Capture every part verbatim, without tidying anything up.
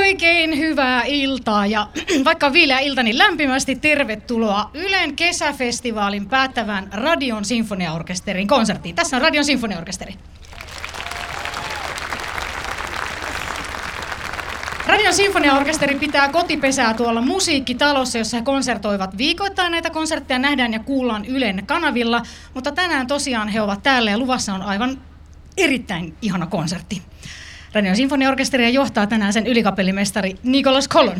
Oikein hyvää iltaa ja vaikka viileä ilta, niin lämpimästi tervetuloa Ylen kesäfestivaalin päättävän Radion Sinfoniaorkesterin konserttiin. Tässä on Radion Sinfoniaorkesteri. Radion Sinfoniaorkesteri pitää kotipesää tuolla musiikkitalossa, jossa he konsertoivat viikoittain. Näitä konsertteja nähdään ja kuullaan Ylen kanavilla, mutta tänään tosiaan he ovat täällä ja luvassa on aivan erittäin ihana konsertti. Radion Sinfoniaorkesteria johtaa tänään sen ylikapellimestari Nicholas Collon.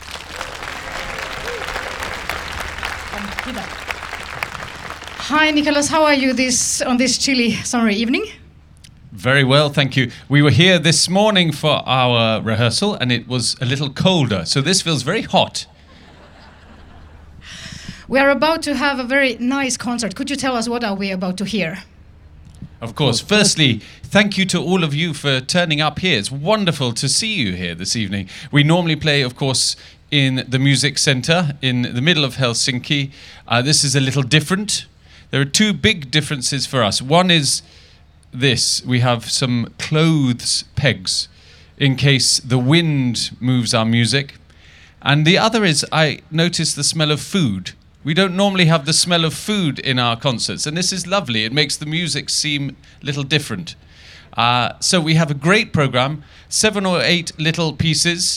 Hi Nicholas, how are you this on this chilly summer evening? Very well, thank you. We were here this morning for our rehearsal and it was a little colder, so this feels very hot. We are about to have a very nice concert. Could you tell us what are we about to hear? Of course. Firstly, thank you to all of you for turning up here. It's wonderful to see you here this evening. We normally play, of course, in the Music Centre in the middle of Helsinki. Uh, this is a little different. There are two big differences for us. One is this. We have some clothes pegs in case the wind moves our music. And the other is I notice the smell of food. We don't normally have the smell of food in our concerts, and this is lovely. It makes the music seem a little different. Uh, so we have a great program, seven or eight little pieces.